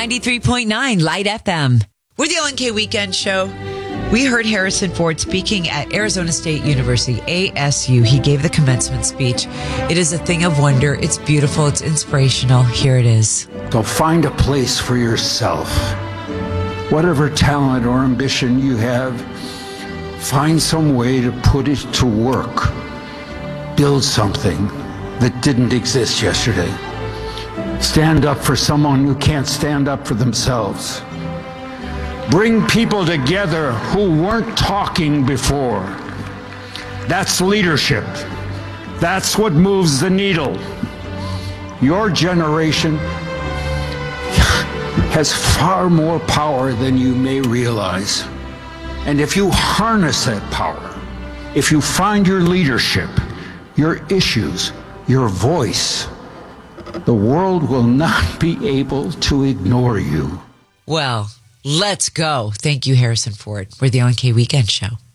93.9 Light FM. We're the ONK Weekend Show. We heard Harrison Ford speaking at Arizona State University, ASU. He gave the commencement speech. It is a thing of wonder. It's beautiful. It's inspirational. Here it is. So find a place for yourself. Whatever talent or ambition you have, find some way to put it to work. Build something that didn't exist yesterday. Stand up for someone who can't stand up for themselves. Bring people together who weren't talking before. That's leadership. That's what moves the needle. Your generation has far more power than you may realize. And if you harness that power, if you find your leadership, your issues, your voice, the world will not be able to ignore you. Well, let's go. Thank you, Harrison Ford. We're the ONK Weekend Show.